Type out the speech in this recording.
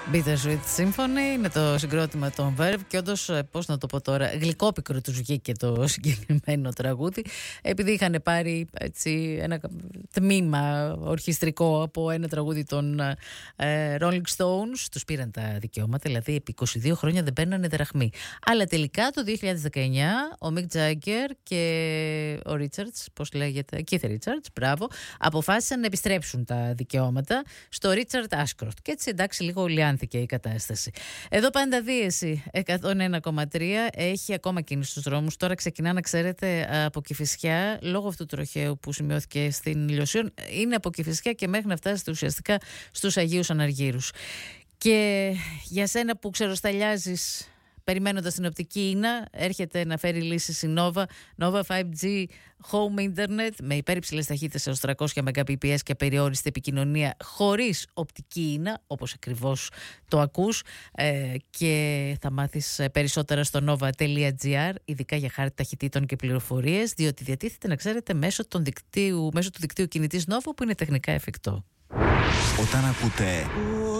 Bittersweet Symphony είναι το συγκρότημα των Verve και όντως, πώς να το πω τώρα, γλυκόπικρο τους βγήκε το συγκεκριμένο τραγούδι, επειδή είχαν πάρει έτσι, ένα τμήμα ορχιστρικό από ένα τραγούδι των Rolling Stones. Τους πήραν τα δικαιώματα, δηλαδή επί 22 χρόνια δεν παίρνανε δραχμή. Αλλά τελικά το 2019 ο Mick Jagger και ο Richards, πώς λέγεται, Keith Richards, μπράβο, αποφάσισαν να επιστρέψουν τα δικαιώματα στο Richard Ashcroft. Και έτσι εντάξει λίγο λιάνθηκε η κατάσταση. Εδώ πάντα δίεση 101,3, έχει ακόμα κίνηση στους δρόμους. Τώρα ξεκινά, να ξέρετε, από Κηφισιά, λόγω αυτού του τροχαίου που σημειώθηκε στην Ηλιοσίων, είναι από Κηφισιά και μέχρι να φτάσετε ουσιαστικά στους Αγίους Αναργύρους. Και για σένα που ξεροσταλιάζεις περιμένοντας την οπτική ίνα, έρχεται να φέρει λύσεις η Nova 5G Home Internet με υπέρυψηλες ταχύτητες έως 300 Mbps και απεριόριστη επικοινωνία χωρίς οπτική ίνα, όπως ακριβώς το ακούς, και θα μάθεις περισσότερα στο nova.gr, ειδικά για χάρτη ταχυτήτων και πληροφορίες, διότι διατίθεται, να ξέρετε, μέσω του δικτύου κινητής Nova, που είναι τεχνικά εφικτό. Όταν ακούτε